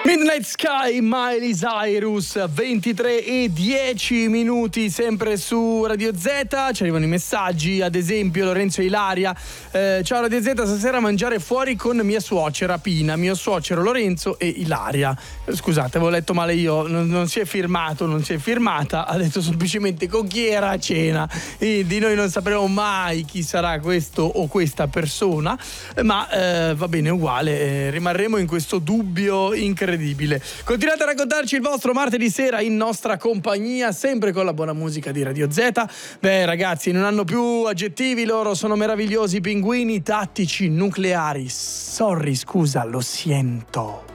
Midnight Sky, Miley Cyrus, 23:10, sempre su Radio Z. Ci arrivano i messaggi, ad esempio Lorenzo e Ilaria. Ciao Radio Z, stasera mangiare fuori con mia suocera Pina, mio suocero Lorenzo e Ilaria. Scusate, avevo letto male io, non si è firmato, non si è firmata, ha detto semplicemente con chi era a cena. E di noi non sapremo mai chi sarà questo o questa persona, ma va bene uguale, rimarremo in questo dubbio incredibile. Continuate a raccontarci il vostro martedì sera in nostra compagnia, sempre con la buona musica di Radio Z. Beh ragazzi, non hanno più aggettivi loro, sono meravigliosi, pinguini tattici nucleari. Sorry, scusa, lo siento.